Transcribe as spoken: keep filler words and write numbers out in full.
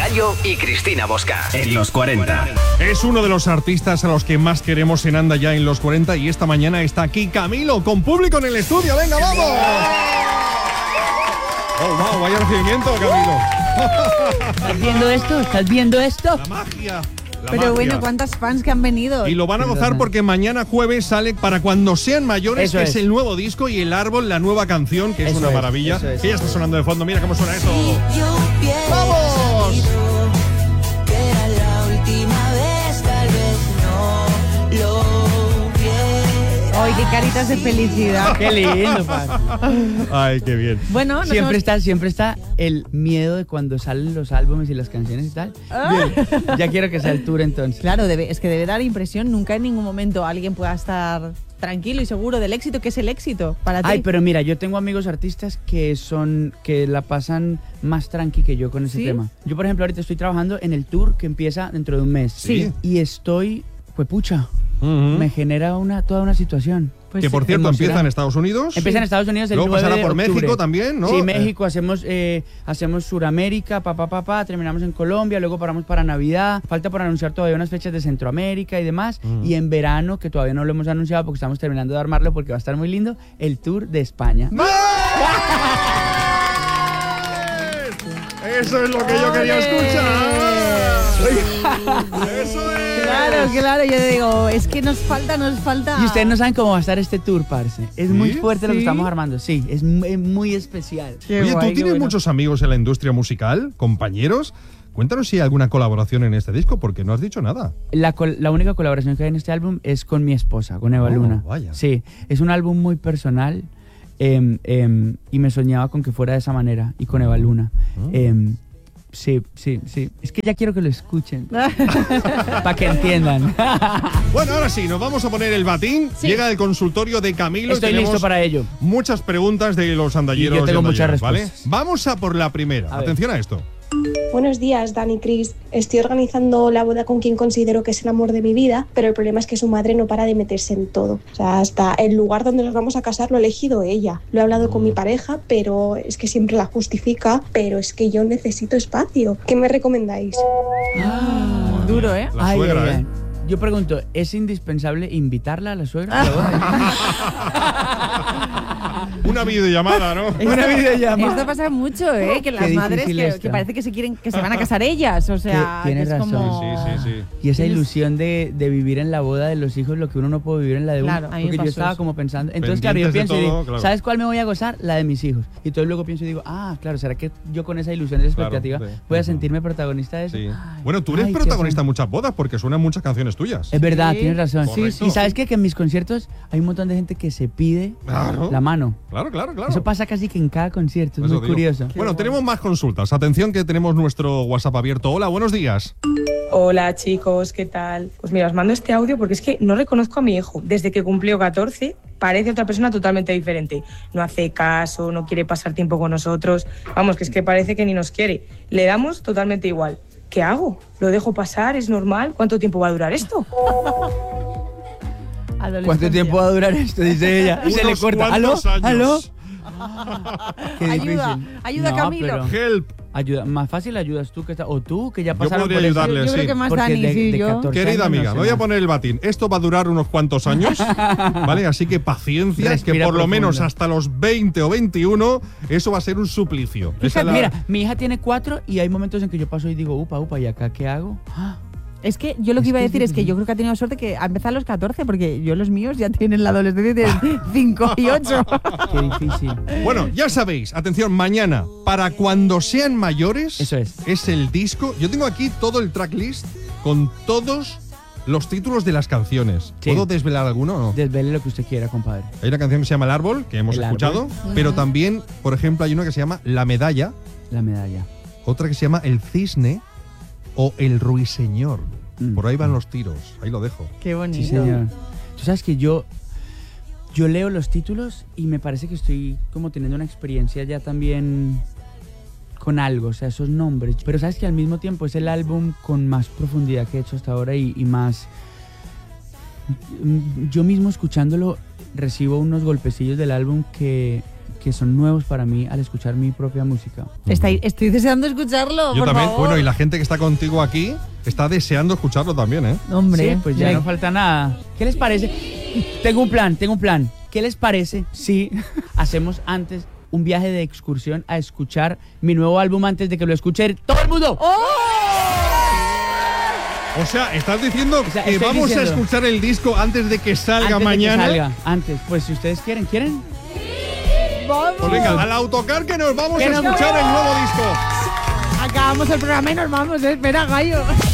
Gallo y Cristina Bosca en Los cuarenta. Es uno de los artistas a los que más queremos en Anda Ya en Los cuarenta y esta mañana está aquí Camilo con público en el estudio. ¡Venga, vamos! ¡Oh, wow! Vaya recibimiento, Camilo. ¿Estás viendo esto? ¿Estás viendo esto? La magia. La Pero magia. bueno, ¿cuántas fans que han venido? Y lo van a gozar porque mañana jueves sale Para Cuando Sean Mayores, Eso que es. es el nuevo disco, y El Árbol, la nueva canción, que es Eso una es, maravilla. eso es. Que ya está sonando de fondo. Mira cómo suena esto. ¡Vamos! ¡Ay, qué caritas de felicidad! Qué lindo, padre. Ay, qué bien. Bueno, nos Siempre hemos- está, siempre está el miedo de cuando salen los álbumes y las canciones y tal. Bien, ya quiero que sea el tour entonces. Claro, debe, es que debe dar impresión. Nunca en ningún momento alguien pueda estar tranquilo y seguro del éxito, que es el éxito para ti. Ay, pero mira, yo tengo amigos artistas que son que la pasan más tranqui que yo con ese ¿Sí? tema. Yo, por ejemplo, ahorita estoy trabajando en el tour que empieza dentro de un mes. Sí. Y estoy, pues pucha, Ujú. me genera una toda una situación. Pues que por cierto emocionante. empieza en Estados Unidos. Empieza en Estados Unidos el Luego nueve pasará de por octubre. México también, ¿no? Sí, Eh. México, hacemos eh, hacemos Suramérica, papá, papá, terminamos en Colombia, luego paramos para Navidad. Falta por anunciar todavía unas fechas de Centroamérica y demás. Mm. Y en verano, que todavía no lo hemos anunciado porque estamos terminando de armarlo porque va a estar muy lindo, el tour de España. Eso es lo que yo quería escuchar. Eso es. Claro, claro, yo digo, es que nos falta, nos falta... Y ustedes no saben cómo va a estar este tour, parce. Es ¿Sí? muy fuerte lo que ¿Sí? estamos armando. Sí, es muy, muy especial. Qué Oye, guay, ¿tú qué tienes bueno. muchos amigos en la industria musical, compañeros? Cuéntanos si hay alguna colaboración en este disco, porque no has dicho nada. La, col- la única colaboración que hay en este álbum es con mi esposa, con Eva Oh, Luna. vaya. Sí, es un álbum muy personal em, em, y me soñaba con que fuera de esa manera y con Eva Luna. Oh. Em, sí, sí, sí. Es que ya quiero que lo escuchen para que entiendan. Bueno, ahora sí, nos vamos a poner el batín. Sí. Llega el consultorio de Camilo. y Estoy tenemos listo para ello. muchas preguntas de los andalleros. Y yo tengo y muchas andalleras, ¿vale? respuestas. Vamos a por la primera. A ver. Atención a esto. Buenos días, Dani, Cris. Estoy organizando la boda con quien considero que es el amor de mi vida, pero el problema es que su madre no para de meterse en todo. O sea, hasta el lugar donde nos vamos a casar lo ha elegido ella. Lo he hablado con mi pareja, pero es que siempre la justifica, pero es que yo necesito espacio. ¿Qué me recomendáis? Ah, duro, ¿eh? La suegra, ¿eh? Yo pregunto, ¿es indispensable invitarla a la suegra? a la boda? Una videollamada, ¿no? Una videollamada. Esto pasa mucho, ¿eh? Que las Qué madres difícil que, esto. que parece que se quieren, que se van a casar ellas, o sea, Que que tienes es razón. como... Sí, sí, sí. Y esa Tienes- ilusión de, de vivir en la boda de los hijos, lo que uno no puede vivir en la de uno. Claro, a mí me porque yo pasó estaba eso. como pensando. Entonces, claro, yo Pendientes de pienso y todo, digo, claro. ¿sabes cuál me voy a gozar? La de mis hijos. Y entonces luego pienso y digo, ah, claro, ¿será que yo con esa ilusión de Claro, expectativa sí. voy a Ujú. sentirme protagonista de eso? Sí. Ay, Bueno, tú eres ay, qué protagonista en fe- muchas bodas porque suenan muchas canciones tuyas. Es verdad, Sí. tienes razón. Correcto. Y sabes qué? Que en mis conciertos hay un montón de gente que se pide Claro. la mano. Claro, claro, claro. Eso pasa casi que en cada concierto, es Eso muy digo. curioso. Bueno, tenemos más consultas. Atención que tenemos nuestro WhatsApp abierto. Hola, buenos días. Hola chicos, ¿qué tal? Pues mira, os mando este audio porque es que no reconozco a mi hijo. Desde que cumplió catorce parece otra persona totalmente diferente. No hace caso, no quiere pasar tiempo con nosotros. Vamos, que es que parece que ni nos quiere. Le damos totalmente igual. ¿Qué hago? ¿Lo dejo pasar? ¿Es normal? ¿Cuánto tiempo va a durar esto? Adolescencia. ¿Cuánto tiempo va a durar esto? Dice ella. Y se le Unos corta. ¿Aló? cuantos años. ¿Aló? Qué Ayuda, difícil. ayuda, Camilo. pero Help. ayuda, más fácil ayudas tú que está, o tú que ya Yo pasaron podría por eso. ayudarle, Yo, yo sí. creo que más Porque Dani, de- sí, de yo. catorce Querida años no amiga, sé me voy a nada. poner el batín. Esto va a durar unos cuantos años, ¿vale? Así que paciencia, que Respira por lo profundo. menos hasta los veinte o veintiuno eso va a ser un suplicio. Esa Fíjate, es la- mira, mi hija tiene cuatro y hay momentos en que yo paso y digo, upa, upa, ¿y acá qué hago? Ah, Es que yo lo que Es iba a que es decir es que difícil. yo creo que ha tenido suerte que ha empezado a los catorce, porque yo los míos ya tienen la adolescencia de cinco y ocho. qué difícil. Bueno, ya sabéis, atención, mañana, para cuando sean mayores, Eso es. es el disco. Yo tengo aquí todo el tracklist con todos los títulos de las canciones. Sí. ¿Puedo desvelar alguno o no? Desvele lo que usted quiera, compadre. Hay una canción que se llama El Árbol, que hemos El escuchado, Árbol. pero también, por ejemplo, hay una que se llama La Medalla, La medalla. otra que se llama El Cisne o El Ruiseñor. Mm. Por ahí van los tiros, ahí lo dejo. Qué bonito. Sí, señor. Tú sabes que yo, yo leo los títulos y me parece que estoy como teniendo una experiencia ya también con algo, o sea, esos nombres. Pero sabes que al mismo tiempo es el álbum con más profundidad que he hecho hasta ahora y, y más... Yo mismo escuchándolo recibo unos golpecillos del álbum que, que son nuevos para mí al escuchar mi propia música. Está, estoy deseando escucharlo, Yo por también. favor. Bueno, y la gente que está contigo aquí está deseando escucharlo también, ¿eh? Hombre, Sí, pues ya mira, no falta nada. ¿Qué les parece? Tengo un plan, tengo un plan. ¿Qué les parece si hacemos antes un viaje de excursión a escuchar mi nuevo álbum antes de que lo escuche todo el mundo? ¡Oh! O sea, estás diciendo O sea, que estoy vamos diciendo- a escuchar el disco antes de que salga Antes mañana. De que salga, antes. Pues si ustedes quieren, ¿quieren? ¡Vamos! Pues venga, al autocar que nos vamos Que a nos escuchar vamos. el nuevo disco. Acabamos el programa y nos vamos, ¿eh? Espera, gallo.